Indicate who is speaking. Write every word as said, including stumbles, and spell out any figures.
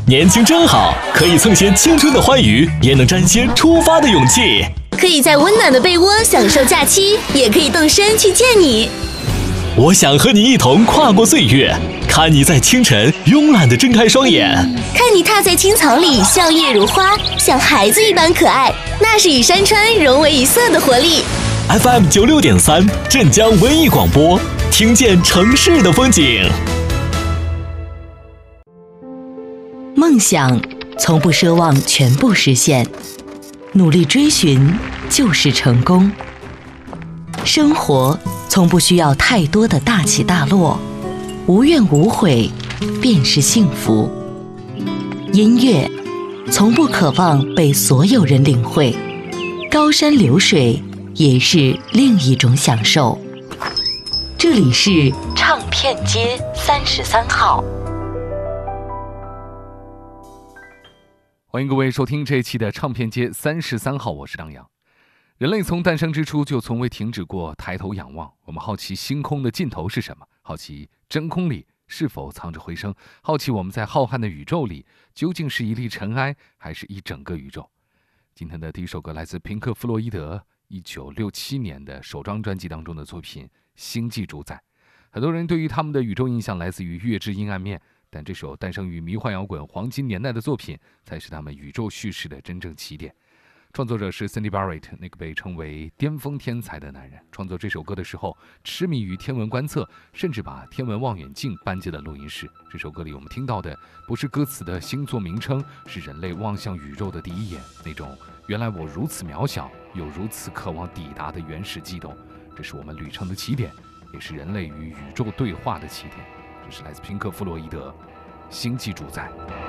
Speaker 1: 年轻真好，可以蹭些青春的欢愉，也能沾些出发的勇气。
Speaker 2: 可以在温暖的被窝享受假期，也可以动身去见你。
Speaker 1: 我想和你一同跨过岁月，看你在清晨慵懒地睁开双眼，
Speaker 2: 看你踏在青草里笑靥如花，像孩子一般可爱，那是与山川融为一色的活力。
Speaker 1: F M 九六点三，镇江文艺广播，听见城市的风景。
Speaker 3: 梦想从不奢望全部实现，努力追寻就是成功。生活从不需要太多的大起大落，无怨无悔便是幸福。音乐从不渴望被所有人领会，高山流水也是另一种享受。这里是唱片街三十三号。
Speaker 4: 欢迎各位收听这一期的唱片街三十三号，我是张扬。人类从诞生之初就从未停止过抬头仰望，我们好奇星空的尽头是什么，好奇真空里是否藏着回声，好奇我们在浩瀚的宇宙里究竟是一粒尘埃还是一整个宇宙。今天的第一首歌来自平克·弗洛伊德一九六七年的首张专辑当中的作品《星际主宰》。很多人对于他们的宇宙印象来自于《月之阴暗面》，但这首诞生于迷幻摇滚黄金年代的作品才是他们宇宙叙事的真正起点。创作者是 Cindy Barrett， 那个被称为巅峰天才的男人。创作这首歌的时候痴迷于天文观测，甚至把天文望远镜搬进了录音室。这首歌里我们听到的不是歌词的星座名称，是人类望向宇宙的第一眼，那种原来我如此渺小又如此渴望抵达的原始悸动。这是我们旅程的起点，也是人类与宇宙对话的起点。这是来自平克·弗洛伊德《星际主宰》。